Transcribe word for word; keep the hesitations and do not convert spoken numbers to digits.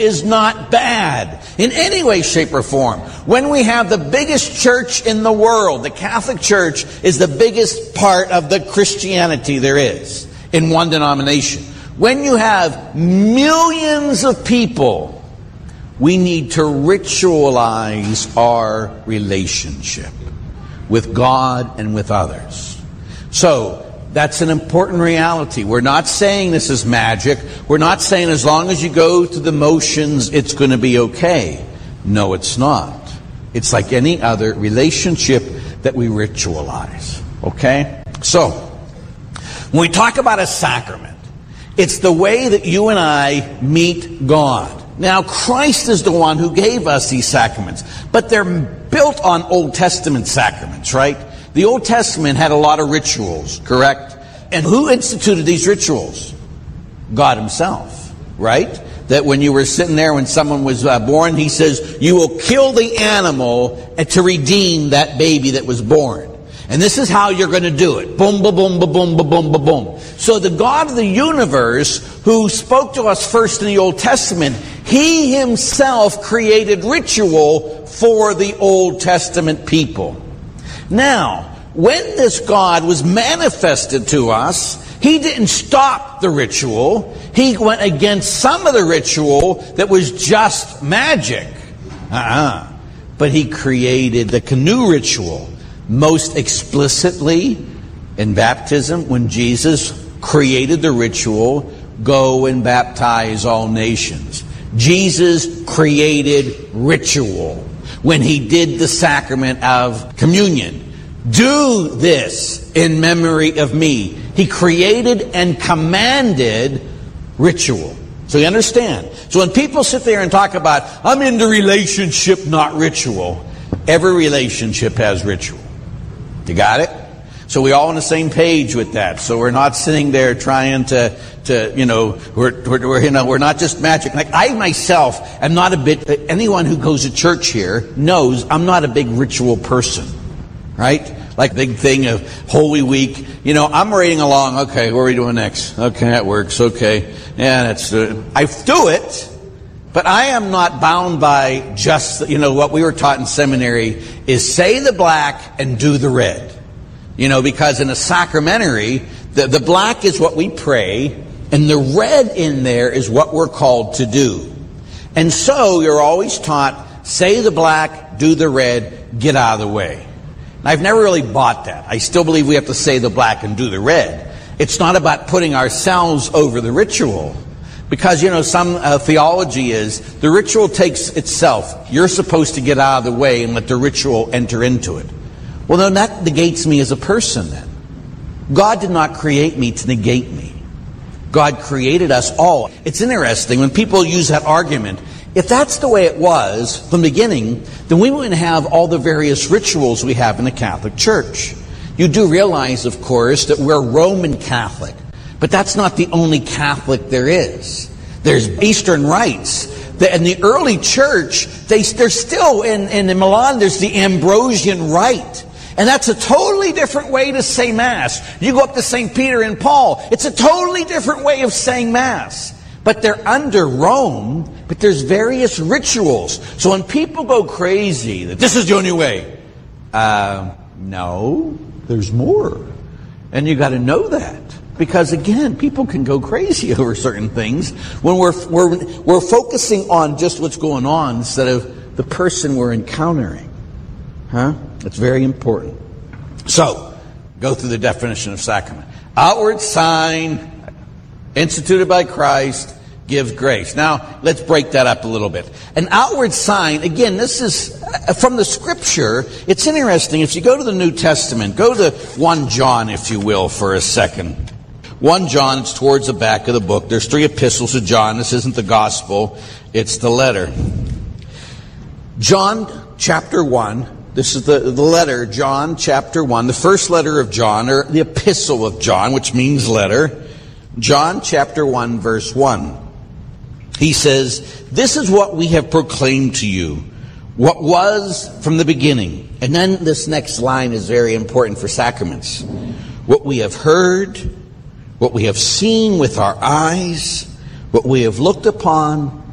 is not bad in any way, shape, or form. When we have the biggest church in the world, the Catholic Church is the biggest part of the Christianity there is in one denomination. When you have millions of people, we need to ritualize our relationship with God and with others. So, that's an important reality. We're not saying this is magic. We're not saying as long as you go through the motions, it's going to be okay. No, it's not. It's like any other relationship that we ritualize. Okay? So, when we talk about a sacrament, it's the way that you and I meet God. Now, Christ is the one who gave us these sacraments, but they're built on Old Testament sacraments, right? The Old Testament had a lot of rituals, correct? And who instituted these rituals? God himself, right? That when you were sitting there when someone was uh, born, he says, you will kill the animal to redeem that baby that was born. And this is how you're going to do it. Boom, ba, boom, ba, boom, ba, boom, ba, boom. So the God of the universe, who spoke to us first in the Old Testament, he himself created ritual for the Old Testament people. Now, when this God was manifested to us, he didn't stop the ritual. He went against some of the ritual that was just magic. Uh-uh. But he created the canoe ritual most explicitly in baptism when Jesus created the ritual, go and baptize all nations. Jesus created ritual when he did the sacrament of communion. Do this in memory of me. He created and commanded ritual. So you understand? So when people sit there and talk about, I'm into relationship, not ritual, every relationship has ritual. You got it? So we're all on the same page with that. So we're not sitting there trying to, to you know, we're, we're, we're, you know, we're not just magic. Like I myself am not a bit, anyone who goes to church here knows I'm not a big ritual person, right? Like big thing of Holy Week. You know, I'm reading along. Okay, what are we doing next? Okay, that works. Okay. Yeah, that's, uh, I do it. But I am not bound by just, you know, what we were taught in seminary is say the black and do the red. You know, because in a sacramentary, the, the black is what we pray, and the red in there is what we're called to do. And so you're always taught, say the black, do the red, get out of the way. And I've never really bought that. I still believe we have to say the black and do the red. It's not about putting ourselves over the ritual. Because, you know, some uh, theology is the ritual takes itself. You're supposed to get out of the way and let the ritual enter into it. Well, then that negates me as a person then. God did not create me to negate me. God created us all. It's interesting when people use that argument. If that's the way it was from the beginning, then we wouldn't have all the various rituals we have in the Catholic Church. You do realize, of course, that we're Roman Catholic. But that's not the only Catholic there is. There's Eastern rites. In the early church, they, there's still, in, in Milan, there's the Ambrosian rite. And that's a totally different way to say Mass. You go up to Saint Peter and Paul, it's a totally different way of saying Mass. But they're under Rome, but there's various rituals. So when people go crazy that this is the only way, uh, no, there's more. And you got to know that. Because again, people can go crazy over certain things when we're, we're, we're focusing on just what's going on instead of the person we're encountering. Huh? It's very important. So, go through the definition of sacrament. Outward sign, instituted by Christ, gives grace. Now, let's break that up a little bit. An outward sign, again, this is from the Scripture. It's interesting. If you go to the New Testament, go to First John, if you will, for a second. First John, it's towards the back of the book. There's three epistles of John. This isn't the gospel. It's the letter. John chapter one. This is the, the letter, John chapter one. The first letter of John, or the epistle of John, which means letter. John chapter one, verse one. He says, this is what we have proclaimed to you, what was from the beginning. And then this next line is very important for sacraments. What we have heard, what we have seen with our eyes, what we have looked upon